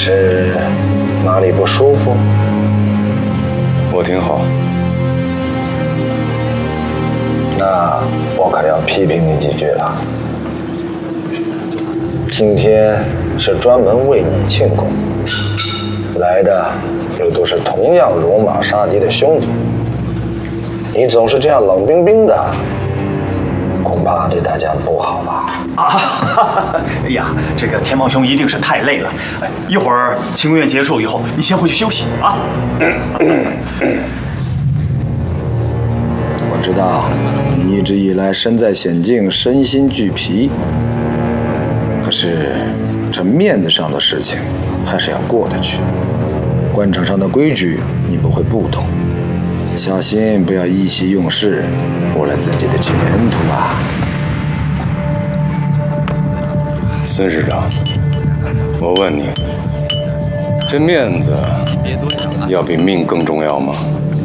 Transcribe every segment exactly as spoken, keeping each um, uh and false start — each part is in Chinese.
是哪里不舒服？ 我挺好。 那我可要批评你几句了。今天是专门为你庆功，来的又都是同样戎马杀敌的兄弟，你总是这样冷冰冰的，恐怕对大家不好吧？ 啊，哎呀，这个天猫兄一定是太累了。哎，一会儿庆功宴结束以后，你先回去休息啊。 我知道你一直以来身在险境，身心俱疲。可是这面子上的事情还是要过得去。官场上的规矩你不会不懂，小心不要意气用事，误了自己的前途啊！ 孙市长，我问你，这面子要比命更重要吗？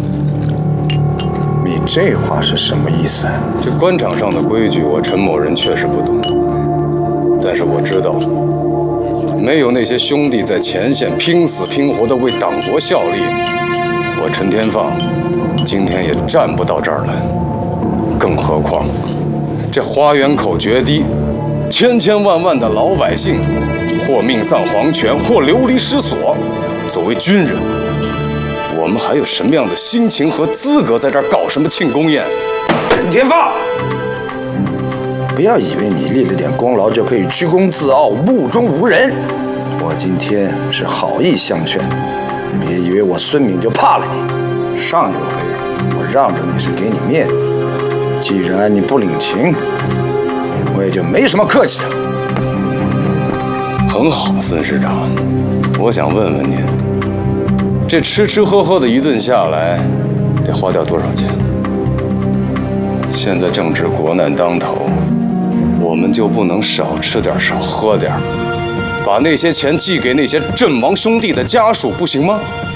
你这话是什么意思？ 这官场上的规矩，我陈某人确实不懂，但是我知道，没有那些兄弟在前线拼死拼活的为党国效力，我陈天放今天也站不到这儿来。更何况，这花园口决堤，千千万万的老百姓，或命丧黄泉，或流离失所。作为军人，我们还有什么样的心情和资格在这儿搞什么庆功宴？ 陈天放，不要以为你立了点功劳就可以居功自傲、目中无人。我今天是好意相劝，别以为我孙敏就怕了你。上一回我让着你是给你面子，既然你不领情，我也就没什么客气的。 很好，孙市长，我想问问您，这吃吃喝喝的一顿下来，得花掉多少钱？现在正值国难当头，我们就不能少吃点少喝点，把那些钱寄给那些阵亡兄弟的家属，不行吗？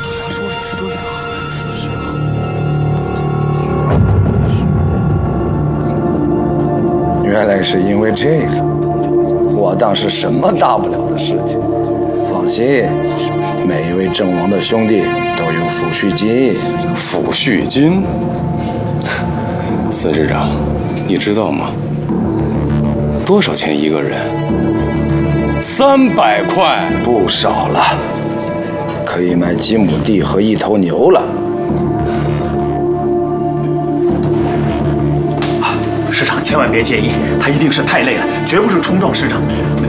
原来是因为这个，我当是什么大不了的事情。放心，每一位阵亡的兄弟都有抚恤金。 抚恤金？孙市长，你知道吗？多少钱一个人？三百块， 不少了，可以买几亩地和一头牛了。 市长千万别介意，他一定是太累了，绝不是冲撞市长。